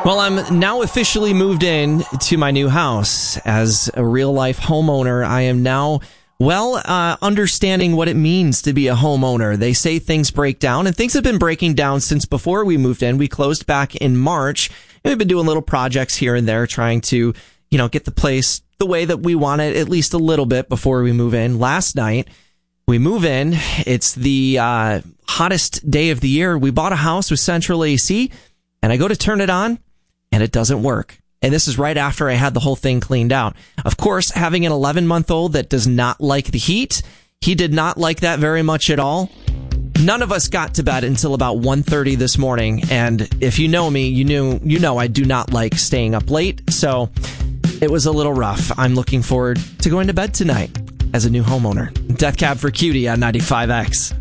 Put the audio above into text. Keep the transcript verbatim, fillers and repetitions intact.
Well, I'm now officially moved in to my new house. As a real-life homeowner, I am now, well, uh, understanding what it means to be a homeowner. They say things break down, and things have been breaking down since before we moved in. We closed back in March, and we've been doing little projects here and there, trying to, you know, get the place the way that we want it, at least a little bit before we move in. Last night, we move in. It's the uh, hottest day of the year. We bought a house with central A C, and I go to turn it on, and it doesn't work. And this is right after I had the whole thing cleaned out. Of course, having an eleven-month-old that does not like the heat, he did not like that very much at all. None of us got to bed until about one thirty this morning. And if you know me, you knew you know I do not like staying up late. So it was a little rough. I'm looking forward to going to bed tonight as a new homeowner. Death Cab for Cutie on ninety-five X.